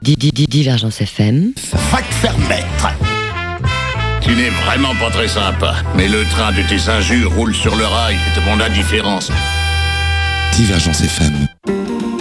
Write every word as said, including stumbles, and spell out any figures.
Di- di- di- Divergence F M. Va te faire mettre. Tu n'es vraiment pas très sympa, mais le train de tes injures roule sur le rail de mon indifférence. Divergence F M.